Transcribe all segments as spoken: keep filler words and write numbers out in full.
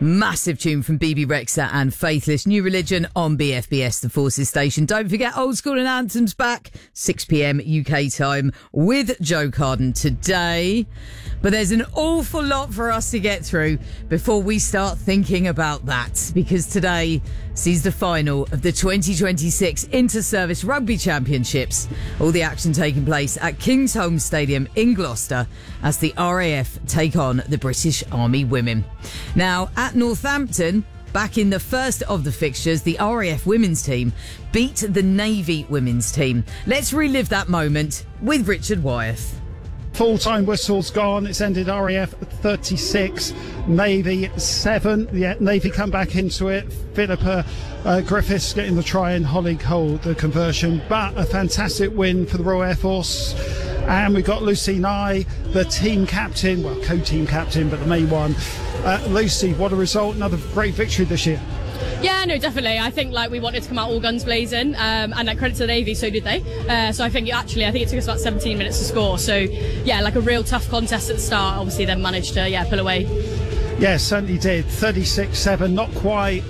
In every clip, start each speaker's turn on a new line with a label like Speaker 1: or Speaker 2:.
Speaker 1: Massive tune from B B Rexha and Faithless. New Religion on B F B S, the Forces station. Don't forget Old School and Anthems back, six p.m. U K time with Joe Carden today. But there's an awful lot for us to get through before we start thinking about that, because today sees the final of the twenty twenty-six Inter-Service Rugby Championships. All the action taking place at Kingsholm Stadium in Gloucester as the R A F take on the British Army women. Now, at Northampton, back in the first of the fixtures, the R A F women's team beat the Navy women's team. Let's relive that moment with Richard Wyeth.
Speaker 2: Full-time whistle's gone. It's ended R A F thirty-six, Navy seven. Yeah, Navy come back into it. Philippa uh, Griffiths getting the try and Holly Cole the conversion. But a fantastic win for the Royal Air Force. And we've got Lucy Nye, the team captain, well, co-team captain, but the main one. Uh, Lucy, what a result. Another great victory this year.
Speaker 3: Yeah, no, definitely. I think like we wanted to come out all guns blazing, um, and like, credit to the Navy, so did they. Uh, so I think actually, I think it took us about seventeen minutes to score. So yeah, like a real tough contest at the start. Obviously, then managed to yeah pull away.
Speaker 2: Yeah, certainly did. thirty-six seven, not quite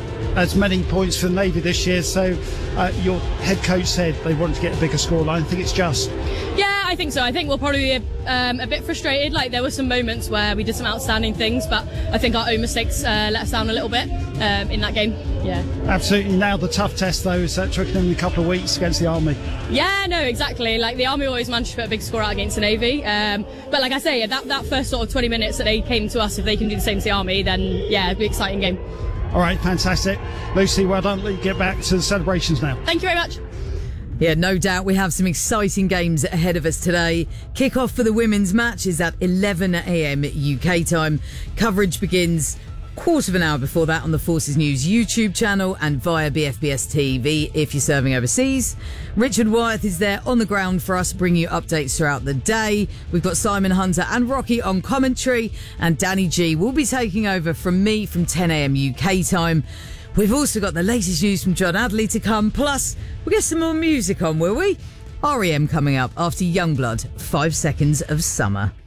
Speaker 2: as many points for the Navy this year. So uh, your head coach said they wanted to get a bigger scoreline. I think it's just.
Speaker 3: Yeah, I think so. I think we'll probably be um, a bit frustrated. Like there were some moments where we did some outstanding things, but I think our own mistakes uh, let us down a little bit um, in that game. Yeah,
Speaker 2: absolutely. Now the tough test though is that Twickenham in a couple of weeks against the Army.
Speaker 3: Yeah, no, exactly. Like the Army always managed to put a big score out against the Navy, um, but like I say, that that first sort of twenty minutes that they came to us, if they can do the same to the Army, then yeah, it'll be an exciting game.
Speaker 2: All right, fantastic. Lucy, well done. Let you get back to the celebrations now.
Speaker 3: Thank you very much.
Speaker 1: Yeah, no doubt we have some exciting games ahead of us today. Kick-off for the women's match is at eleven a.m. U K time. Coverage begins quarter of an hour before that on the Forces News YouTube channel and via B F B S T V if you're serving overseas. Richard Wyeth is there on the ground for us, bringing you updates throughout the day. We've got Simon Hunter and Rocky on commentary, and Danny G will be taking over from me from ten a.m. U K time. We've also got the latest news from John Adley to come, plus we'll get some more music on, will we? R E M coming up after Youngblood, Five Seconds of Summer.